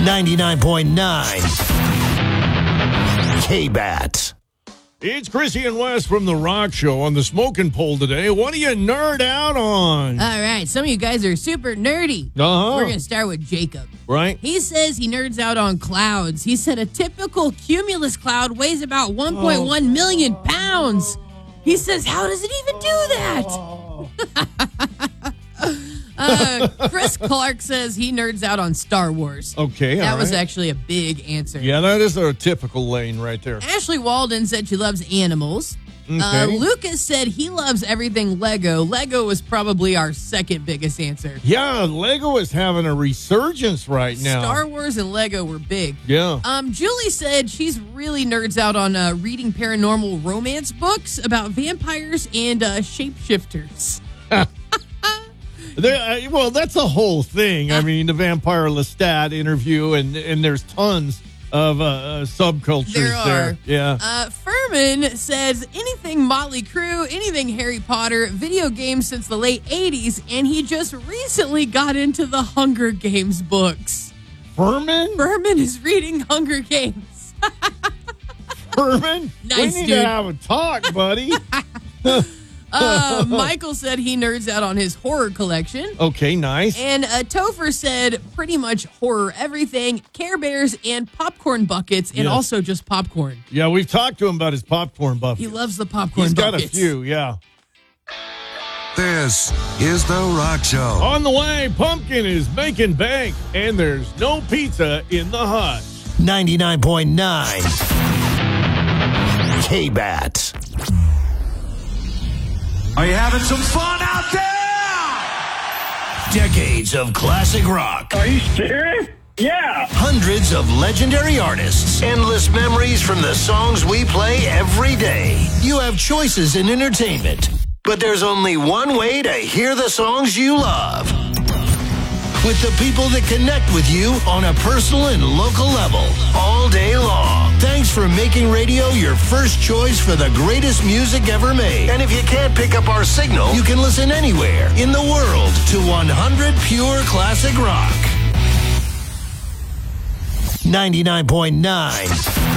99.9 K-Bat. It's Chrissy and Wes from The Rock Show on the Smoking Pole today. What do you nerd out on? All right, some of you guys are super nerdy. Uh-huh. We're going to start with Jacob. Right? He says he nerds out on clouds. He said a typical cumulus cloud weighs about 1.1 million pounds. He says, how does it even do that? Chris Clark says he nerds out on Star Wars. Okay, That all was right. actually a big answer. Yeah, that is a typical lane right there. Ashley Walden said she loves animals. Okay. Lucas said he loves everything Lego. Lego was probably our second biggest answer. Yeah, Lego is having a resurgence right now. Star Wars and Lego were big. Yeah. Julie said she's really nerds out on reading paranormal romance books about vampires and shapeshifters. Well, that's a whole thing. I mean, the Vampire Lestat interview, and there's tons of subcultures There are. Yeah. Furman says anything Motley Crue, anything Harry Potter, video games since the late 80s, and he just recently got into the Hunger Games books. Furman? Furman is reading Hunger Games. Furman? Nice, we need dude. to have a talk, buddy. Michael said he nerds out on his horror collection. Okay, nice. And Topher said pretty much horror everything, Care Bears and popcorn buckets, and Yes. also just popcorn. Yeah, we've talked to him about his popcorn bucket. He loves the popcorn He's got buckets. a few, yeah. This is The Rock Show. On the way, Pumpkin is making bank, and there's no pizza in the hut. 99.9 K-Bat. Are you having some fun out there? Decades of classic rock. Are you serious? Yeah. Hundreds of legendary artists. Endless memories from the songs we play every day. You have choices in entertainment, but there's only one way to hear the songs you love. With the people that connect with you on a personal and local level all day long. Thanks for making radio your first choice for the greatest music ever made. And if you can't pick up our signal, you can listen anywhere in the world to 100 pure classic rock. 99.9